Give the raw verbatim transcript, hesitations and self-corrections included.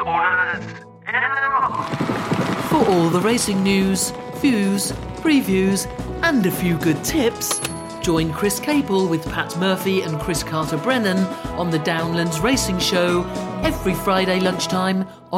Quarters in a For all the racing news, views, previews, and a few good tips, join Chris Capel with Pat Murphy and Chris Carter-Brennan on the Downlands Racing Show every Friday lunchtime on